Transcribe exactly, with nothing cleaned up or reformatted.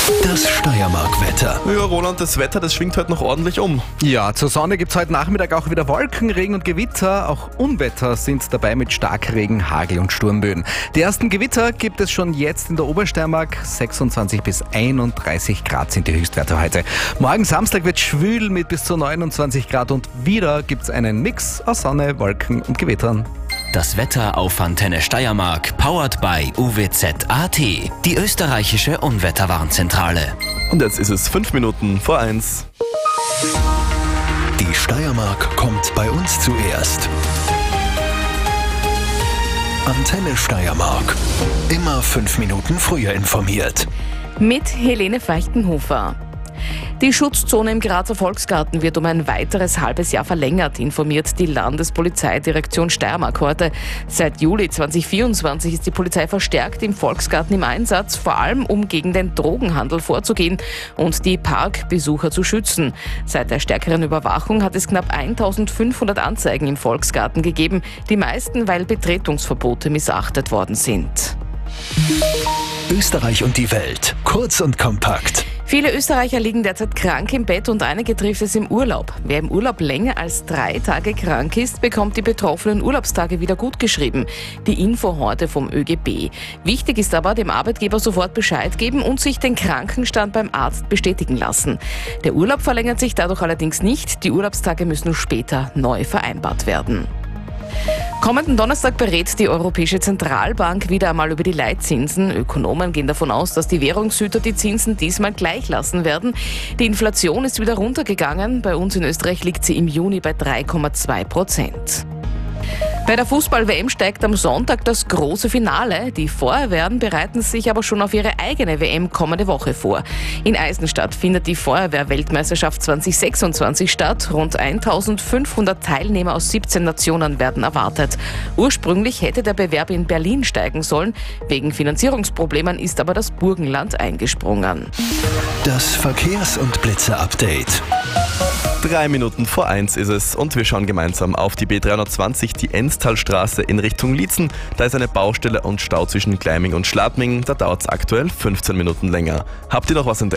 Das Steiermark-Wetter. Ja, Roland, das Wetter, das schwingt heute noch ordentlich um. Ja, zur Sonne gibt es heute Nachmittag auch wieder Wolken, Regen und Gewitter. Auch Unwetter sind dabei mit Starkregen, Hagel und Sturmböen. Die ersten Gewitter gibt es schon jetzt in der Obersteiermark. sechsundzwanzig bis einunddreißig Grad sind die Höchstwerte heute. Morgen Samstag wird schwül mit bis zu neunundzwanzig Grad und wieder gibt es einen Mix aus Sonne, Wolken und Gewittern. Das Wetter auf Antenne Steiermark, powered by U W Z A T, die österreichische Unwetterwarnzentrale. Und jetzt ist es fünf Minuten vor eins. Die Steiermark kommt bei uns zuerst. Antenne Steiermark. Immer fünf Minuten früher informiert. Mit Helene Feichtenhofer. Die Schutzzone im Grazer Volksgarten wird um ein weiteres halbes Jahr verlängert, informiert die Landespolizeidirektion Steiermark heute. Seit Juli zweitausendvierundzwanzig ist die Polizei verstärkt im Volksgarten im Einsatz, vor allem um gegen den Drogenhandel vorzugehen und die Parkbesucher zu schützen. Seit der stärkeren Überwachung hat es knapp eintausendfünfhundert Anzeigen im Volksgarten gegeben, die meisten, weil Betretungsverbote missachtet worden sind. Österreich und die Welt. Kurz und kompakt. Viele Österreicher liegen derzeit krank im Bett und einige trifft es im Urlaub. Wer im Urlaub länger als drei Tage krank ist, bekommt die betroffenen Urlaubstage wieder gutgeschrieben. Die Info heute vom Ö G B. Wichtig ist aber, dem Arbeitgeber sofort Bescheid geben und sich den Krankenstand beim Arzt bestätigen lassen. Der Urlaub verlängert sich dadurch allerdings nicht. Die Urlaubstage müssen später neu vereinbart werden. Kommenden Donnerstag berät die Europäische Zentralbank wieder einmal über die Leitzinsen. Ökonomen gehen davon aus, dass die Währungshüter die Zinsen diesmal gleich lassen werden. Die Inflation ist wieder runtergegangen. Bei uns in Österreich liegt sie im Juni bei drei Komma zwei Prozent. Bei der Fußball-W M steigt am Sonntag das große Finale. Die Feuerwehren bereiten sich aber schon auf ihre eigene W M kommende Woche vor. In Eisenstadt findet die Feuerwehr-Weltmeisterschaft zweitausendsechsundzwanzig statt. Rund eintausendfünfhundert Teilnehmer aus siebzehn Nationen werden erwartet. Ursprünglich hätte der Bewerb in Berlin steigen sollen. Wegen Finanzierungsproblemen ist aber das Burgenland eingesprungen. Das Verkehrs- und Blitzer-Update. Drei Minuten vor eins ist es und wir schauen gemeinsam auf die B dreihundertzwanzig, die Enstalstraße in Richtung Liezen. Da ist eine Baustelle und Stau zwischen Gleiming und Schladming. Da dauert es aktuell fünfzehn Minuten länger. Habt ihr noch was in der